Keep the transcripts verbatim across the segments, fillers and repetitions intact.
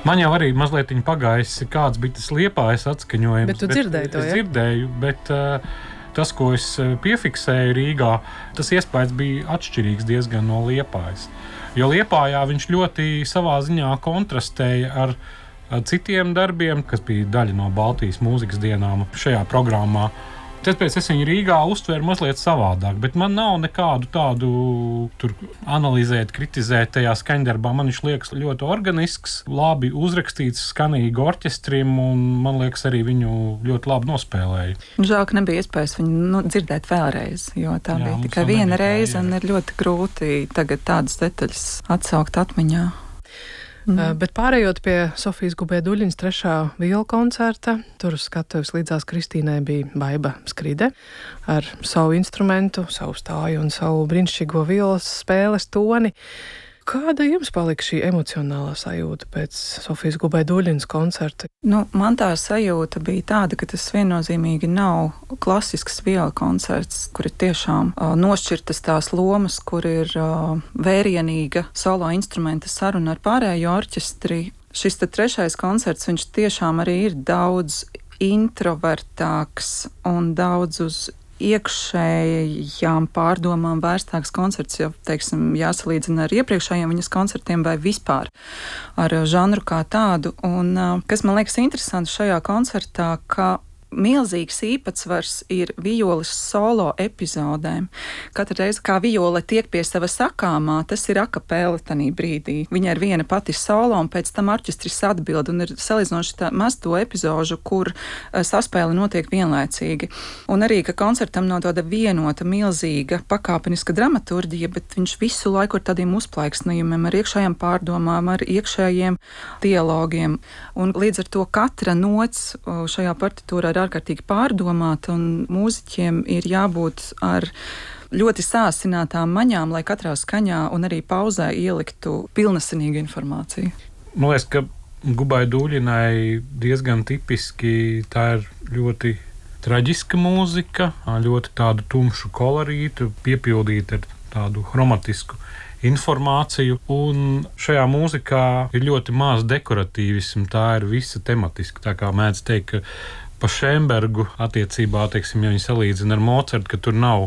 Man jau arī mazliet pagājis, kāds bija tas Liepājas atskaņojums. Bet tu dzirdēji to, es ja? dzirdēju, bet uh, tas, ko es piefiksēju Rīgā, tas iespējas bija atšķirīgs diezgan no Liepājas. Jo Liepājā viņš ļoti savā ziņā kontrastēja ar, ar citiem darbiem, kas bija daļa no Baltijas mūzikas dienām šajā programmā. Tāpēc es viņu Rīgā uztvēru mazliet savādāk, bet man nav nekādu tādu tur analizēt, kritizēt tajā skaņdarbā. Man viņš liekas ļoti organisks, labi uzrakstīts, skanīgi orķestrim, un man liekas arī viņu ļoti labi nospēlēja. Žēl, ka nebija iespējas viņu nu, dzirdēt vēlreiz, jo tā Jā, bija tikai viena reize, un ir ļoti grūti tagad tādas detaļas atsaukt atmiņā. Mm. Uh, bet pārējot pie Sofijas Gubēduļinas trešā viola koncerta, tur uz skatuves līdzās Kristīnai bija Baiba Skride ar savu instrumentu, savu stāju un savu brīnišķīgo violas spēles toni. Kāda jums palika šī emocionālā sajūta pēc Sofijas Gubēduļinas koncerta? Nu, man tā sajūta bija tāda, ka tas viennozīmīgi nav klasisks viola koncerts, kur ir tiešām uh, nošķirtas tās lomas, kur ir uh, vērienīga solo instrumenta saruna ar pārējo orķestri. Šis tad trešais koncerts, viņš tiešām arī ir daudz introvertāks un daudz uz iekšējām pārdomām vērstāks koncerts, jo, teiksim, jāsalīdzina ar iepriekšējiem viņas koncertiem vai vispār ar žanru kā tādu. Un kas man liekas interesanti šajā koncertā, ka milzīgs īpatsvars ir violas solo epizodēm. Katra reize, kā viola tiek pie sava sakāmā, tas ir akapela tanī brīdī. Viņa ir viena pati solo, un pēc tam orķestris atbild, un ir salīdzinoši tā, maz to epizožu, kur uh, saspēle notiek vienlaicīgi. Un arī, ka koncertam nav tāda vienota, milzīga, pakāpeniska dramaturģija, bet viņš visu laiku ar tādiem uzplaiksnījumiem, ar iekšējām pārdomām, ar iekšējiem dialogiem. Un līdz ar to katra nots uh, šajā partitūrā ir ārkārtīgi pārdomāta, un mūziķiem ir jābūt ar ļoti sāsinātām maņām, lai katrā skaņā un arī pauzē ieliktu pilnasinīgu informāciju. Man liekas, ka Gubēduļinai diezgan tipiski tā ir ļoti traģiska mūzika, ļoti tādu tumšu kolorītu, piepildīta ar tādu chromatisku informāciju, un šajā mūzikā ir ļoti maz dekoratīvismu, tā ir visa tematiska, tā kā mēdz teikt, ka pa Šembergu attiecībā, teiksim, ja viņi salīdzina ar Mocartu, ka tur nav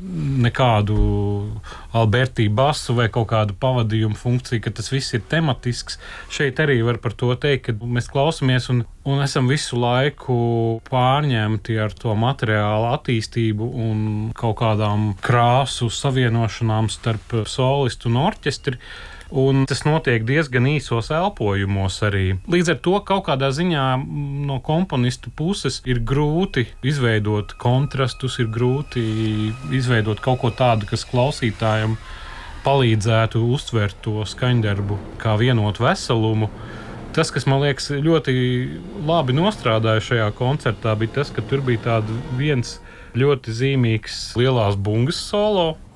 nekādu Albertī basu vai kaut kādu pavadījumu funkciju, ka tas viss ir tematisks. Šeit arī var par to teikt, ka mēs klausamies un, un esam visu laiku pārņemti ar to materiālu attīstību un kaut kādām krāsu savienošanām starp solistu un orķestri. Un tas notiek diezgan īsos elpojumos arī. Līdz ar to kaut kādā ziņā no komponistu puses ir grūti izveidot kontrastus, ir grūti izveidot kaut ko tādu, kas klausītājam palīdzētu uztvert to skaņdarbu kā vienotu veselumu. Tas, kas man liekas ļoti labi nostrādāja šajā koncertā, bija tas, ka tur bija tāda viens ļoti zīmīgs lielās bungas solo,